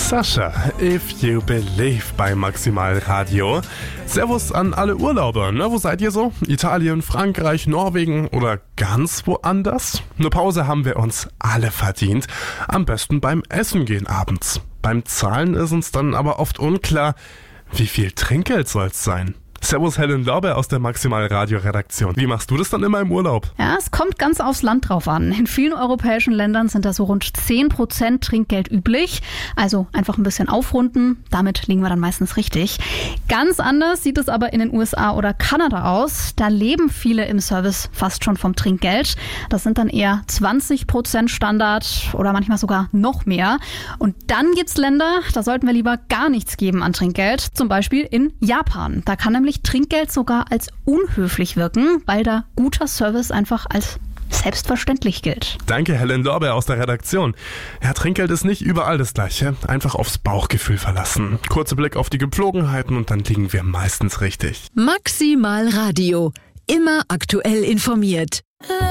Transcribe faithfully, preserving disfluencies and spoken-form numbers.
Sascha, if you believe bei Maximal Radio. Servus an alle Urlauber, ne? Wo seid ihr so? Italien, Frankreich, Norwegen oder ganz woanders? Eine Pause haben wir uns alle verdient. Am besten beim Essen gehen abends. Beim Zahlen ist uns dann aber oft unklar, wie viel Trinkgeld soll's sein? Servus Helen Lorber aus der Maximal Radio Redaktion. Wie machst du das dann immer im Urlaub? Ja, es kommt ganz aufs Land drauf an. In vielen europäischen Ländern sind da so rund zehn Prozent Trinkgeld üblich. Also einfach ein bisschen aufrunden, damit liegen wir dann meistens richtig. Ganz anders sieht es aber in den U S A oder Kanada aus. Da leben viele im Service fast schon vom Trinkgeld. Das sind dann eher zwanzig Prozent Standard oder manchmal sogar noch mehr. Und dann gibt's Länder, da sollten wir lieber gar nichts geben an Trinkgeld. Zum Beispiel in Japan. Da kann nämlich Trinkgeld sogar als unhöflich wirken, weil da guter Service einfach als selbstverständlich gilt. Danke, Helen Lorber aus der Redaktion. Ja, Trinkgeld ist nicht überall das Gleiche. Einfach aufs Bauchgefühl verlassen. Kurzer Blick auf die Gepflogenheiten und dann liegen wir meistens richtig. Maximal Radio. Immer aktuell informiert.